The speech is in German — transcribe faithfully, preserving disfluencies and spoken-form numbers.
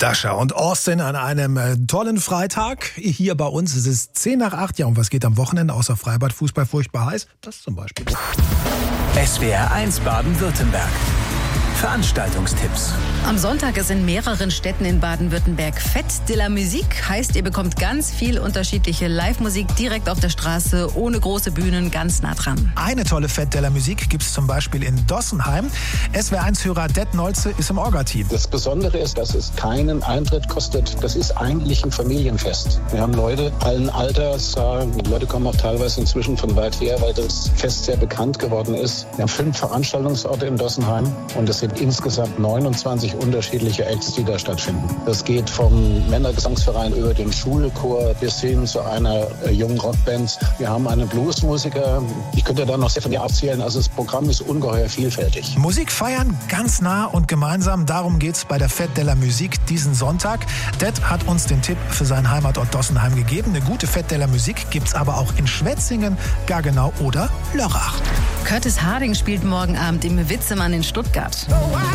Dasha und Austin an einem äh, tollen Freitag. Hier bei uns ist es zehn nach acht. Ja, und was geht am Wochenende außer Freibad, Fußball furchtbar heiß? Das zum Beispiel. S W R eins Baden-Württemberg. Veranstaltungstipps. Am Sonntag ist in mehreren Städten in Baden-Württemberg Fête de la Musique. Heißt, ihr bekommt ganz viel unterschiedliche Live-Musik direkt auf der Straße, ohne große Bühnen, ganz nah dran. Eine tolle Fête de la Musique gibt es zum Beispiel in Dossenheim. S W R eins-Hörer Det Nolze ist im Orga-Team. Das Besondere ist, dass es keinen Eintritt kostet. Das ist eigentlich ein Familienfest. Wir haben Leute allen Alters. Die Leute kommen auch teilweise inzwischen von weit her, weil das Fest sehr bekannt geworden ist. Wir haben fünf Veranstaltungsorte in Dossenheim und es sind insgesamt neunundzwanzig unterschiedliche Acts, die da stattfinden. Das geht vom Männergesangsverein über den Schulchor bis hin zu einer äh, jungen Rockband. Wir haben einen Bluesmusiker. Ich könnte da noch sehr von dir abzählen. Also das Programm ist ungeheuer vielfältig. Musik feiern, ganz nah und gemeinsam. Darum geht's bei der Fête de la Musique diesen Sonntag. Det hat uns den Tipp für seinen Heimatort Dossenheim gegeben. Eine gute Fête de la Musique gibt's aber auch in Schwetzingen, Gaggenau oder Lörrach. Curtis Harding spielt morgen Abend im Witzemann in Stuttgart.